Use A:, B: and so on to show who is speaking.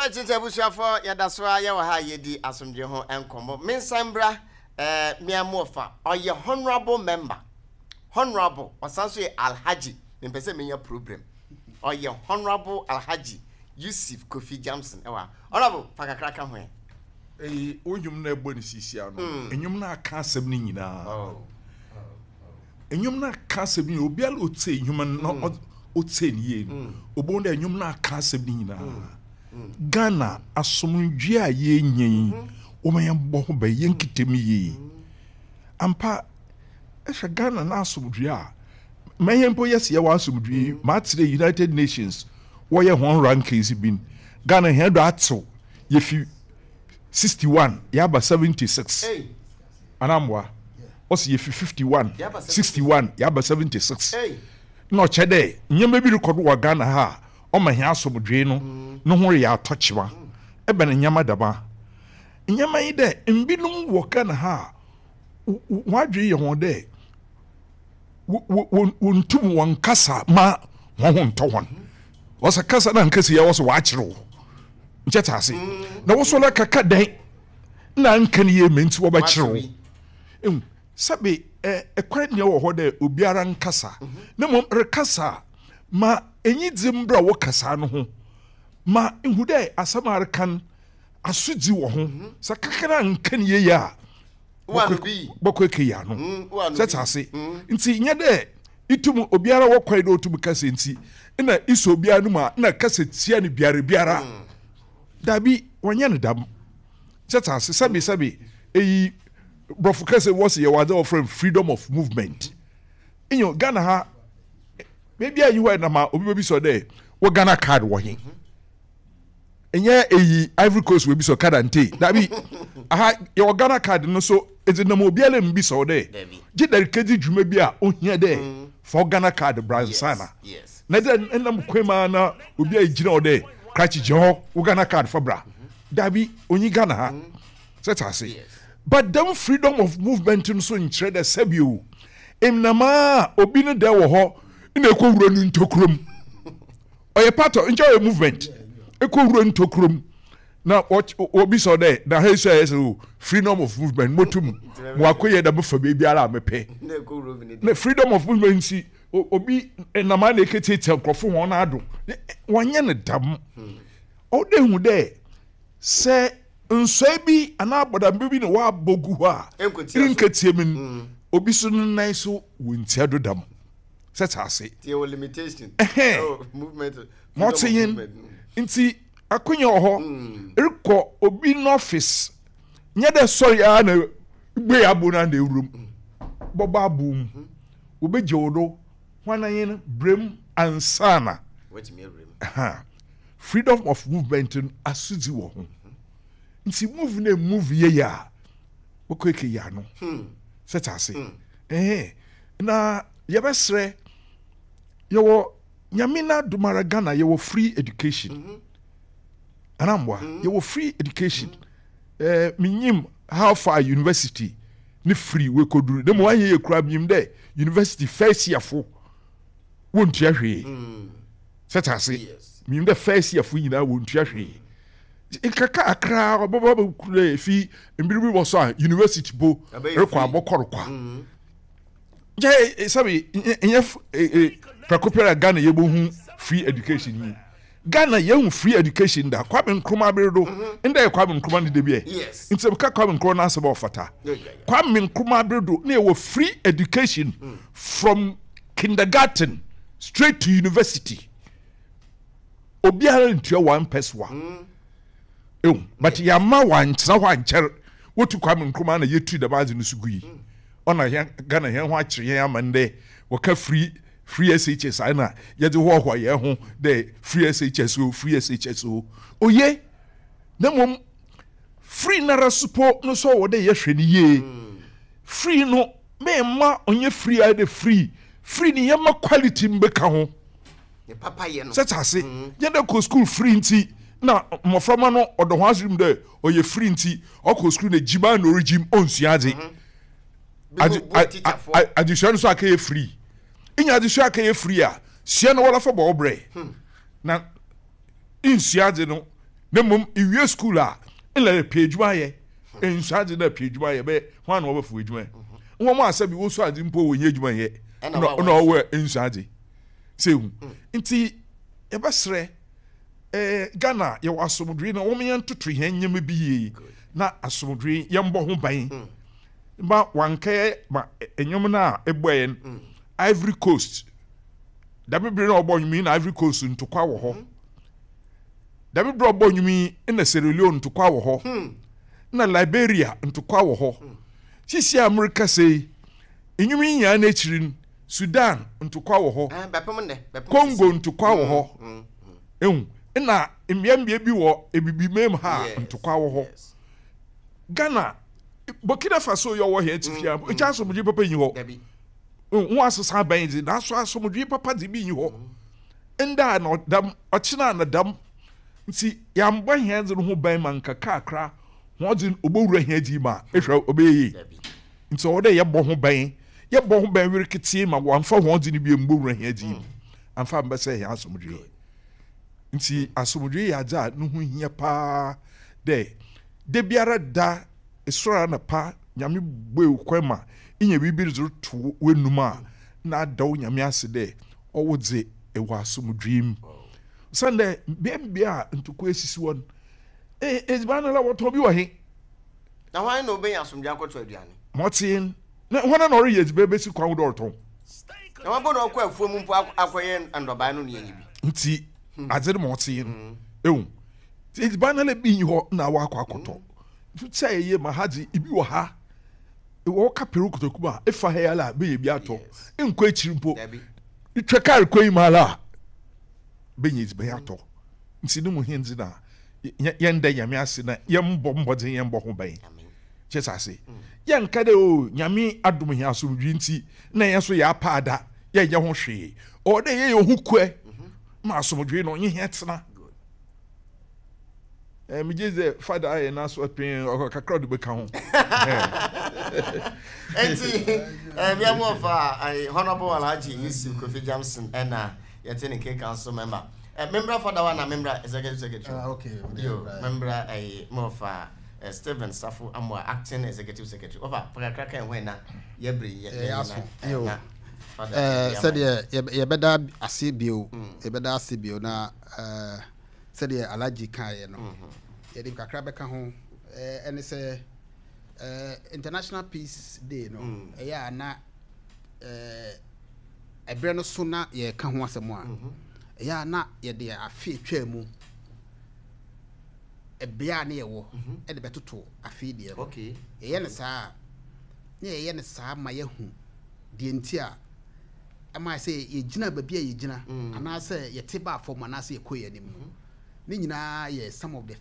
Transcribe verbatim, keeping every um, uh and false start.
A: Alright, it's a bush for Yadaswa, Yawaha Yedi, Asumjo, and Combo. Min Sambra, eh, Mia Mofa, or your honorable member. Honorable, or Sansu Al-Haji, in Pessimia problem. Or your honorable Al-Haji, Yusuf Kofi Jamson. Honorable, Pakakraka.
B: Eh, Onyum na eboni sisiano. Enyum na aka asem ni nyina. Oh. Enyum na aka asem ni obiala ote human no ote ni ye. Obon da enyum na aka asem ni nyina. Ghana asomdwe a ye nyen. O ma yambo ho ba ye nkitemi ye. Ampa ehwe Ghana na asomdwe a mayempo yes ye wa asomdwe ma tire United Nations wo ye ho rankings bin. Ghana he do atso ye fi sixty-one, yaba seventy-six. Hey. Anamwa. Yeah. Also ye fifty-one, sixty-one, yaba seventy-six. Hey. No chede, nyembe bi record wa Ghana ha. O ma hia asomdwe no, no ho ya atochewa. Ebe na nyama daba. Nyama yi de mbinum wo Ghana ha. Wadwe ye ho de. Wontum won kasa ma ho ho nto hon. Wasa kasa na nkasi ya waso wa akire wo. Njetase na wosola kaka dan na nkan ye menti wo ba kire em sabe e ekwan ne wo ho de obiara nkasa na mom rekasa ma enyi dzimbra wo kasa no ho ma ehu de asamar kan asudi wo ho sa kakara nkan ye ya bokweke ya no njetase nti nye de itum obiara wo kwan de otum kasa nti na iso obiara no ma na kasa tia ne biara biara Dabi wanyane dam seta se sabi sabi eyi brofukase was ye wade of freedom of movement in your Ghana ha maybe you were na ma obi be so there wo Ghana card wo hin enye eyi Ivory Coast we be so card ante dabi aha your Ghana card no so ezi na mo biale mbi so there je der kedi dwuma bi a ohia there for Ghana card bransana yes na den enam kwema na obi a gina o there Krachi jo Uganda card for bra. Dabi onyi Ghana ha. Set I say. But them freedom of movement so in trade sebio. Em nama obi no de wo ho na ekowuro nu ntokrom. Oye part of enjoy movement. Ekowuro ntokrom. Na obi so there na he say so freedom of movement motum. Mo akoye da befa be biara mepe. Na ekowuro bi ne. Na freedom of movement si obi enama na eketete nkrofo ho na ado wanye ne dam o de hu de se nso bi ana aboda bi ne wa bogu ha inketie min obi so nan so wonti ado dam set ase tie limitation oh movement movement nti akonya ho rekọ obi no office nye de sorry a na gbe abo na de room boba abum obeje odo wana yin brem ansana what me brem aha freedom of movement asudi wo ho nti move na move ye ya okweke ya no set ase eh na yebesre yewo nyamina dumara Ghana yewo free education anambwa yewo free education eh minyim how far university ni free we koduru dem wan ye kura bim de university first year fo wontua hwe set ase mim de first year fo nyina wontua hwe ikaka akra obobo kure fi mbiribi wo so university bo rekwa abokorokwa je sabi enye prakopera Ghana ye bo hu free education ni Ghana ye hu free education da Kwame Nkrumah beredo nda Kwame Nkrumah ni de bie ntse ka Kwame Nkrumah na asaba ofata Kwame Nkrumah beredo na ye wo free education from kindergarten straight to university obiara ntua one peswa eh but ya ma wan tsena ho ancher wotu Kwame Nkrumah na yetu da bazi no sugui ona Ghana he ho akire ya amande wo ka free free S H S na ye de ho ho ye ho de free S H S o free S H S o oye na mom free na rasupo no so wo de ye hwe ni ye free no me ma onye free a de free free ni yema quality mbeka ho ye papa ye no set ase ye de ko school free nti na moframa no odo ho asrim de oye free nti okọ school na jiba no regime onsuade addition so akaye free inya addition akaye free a sia no wala fa bo bre na insuade no na mum iwie school a ila page wa ye ensuade na page wa ye be ho na obafu adwuma wo mo asabi wo so ade mpo wo nye adwuma ye na na wo ensuade sehu nti e basre eh Ghana ye wasomdwe na wo me yantoto hanyem bi ye na asomdwe ye mbo ho ban ba wanke ma enyom na eboyen Ivory Coast da me bre na obonyumi na Ivory Coast ntokwa wo ho da me bre obonyumi na Sierra Leone ntokwa wo ho na Liberia ntokwa wo ho sisi America sei enyumi nya na echirin Sudan ntokwa wo ho Congo ntokwa wo ho ehun na mbiambia bi wo ebibi mem ha ntokwa wo ho Ghana Burkina Faso yo wo he tifia e cha asomdwe papa yi ho wo asesa banzi na so asomdwe papa di bi yi ho nda na dam ochina na dam nti ya mbɔ henze no ho ban man kakakra ho din obowura headi ma ehwa obeyi nti wo de ye bɔ ho ban ye bɔ ho ban wirikiti ma wo amfa ho din bi mbowura headi amfa mbese he asomdwe nti asomdwe ya ja no ho hia pa de de biara da esora na pa nyame bwe kwema inya bibiri zo to wenuma na daw nyame ase de owodze ewa asomdwe Sunday bia ntuko esisi won eh ezibana la woto bi wo he
A: na hwan na oben asomdwe akoto aduane
B: motin na hwana na ori yezibe besi kwa wo to
A: na wabo na okwa afuom mpo akoye ndoba no ne yanyi bi
B: nti azere motin ewu ezibana la bi ho na wa akwa akoto tutsa ye mahaji ibi wo ha wo kaperu kotokuba efa he ala be ye bi ato enkwa echiri mpo itwekar koyi mala benyiz be ato nti no mu hinzi na yenda nyame ase na yembo mbodin yembo ho ban chesa ase yenka de o nyame adom hi asomdwi nti na yeso ya paada ye ye ho hwe o de ye ho kwe ma asomdwi no nye hetena eh mi jeze father aye na so pen o kakra de be ka ho
A: enti eh bia mo fa honorable Alhaji Yusuf Kofi Jameson ena yetene K council member uh, member for that one and member executive secretary
C: uh, okay
A: yo right. Member a uh, more for uh, Stephen Safu amwa acting executive secretary over prakaka en na yebre ye
C: yo eh said ye beda ase bio ye beda ase bio na eh said ye Alhaji kan ye no ye dem kakra beka ho eh ene se eh International Peace Day no eh ya na eh ebre no so na ye ka ho asemo a ya na ye de afi twa mu ebia na ye wo e de betoto afi de
A: okay
C: ye ne saa ne ye ne saa ma ye hu de nti a ama se ye gina ba bia ye gina ana se ye te ba fo ma na se ye koye ni mu ni nyina ye some of the